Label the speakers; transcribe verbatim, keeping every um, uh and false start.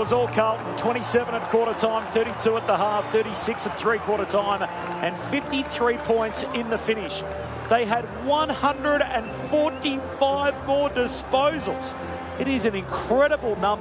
Speaker 1: was all Carlton. twenty-seven at quarter time, thirty-two at the half, thirty-six at three-quarter time, and fifty-three points in the finish. They had one hundred forty-five more disposals. It is an incredible number.